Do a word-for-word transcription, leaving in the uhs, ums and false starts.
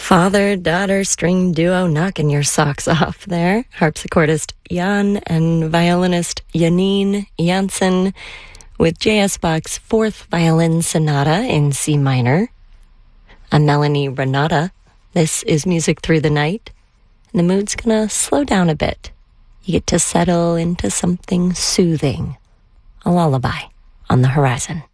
Father-daughter string duo knocking your socks off there. Harpsichordist Jan and violinist Janine Janssen with J S. Bach's Fourth Violin Sonata in C minor. I'm Melanie Renata. This is Music Through the Night, and the mood's gonna slow down a bit. You get to settle into something soothing. A lullaby on the horizon.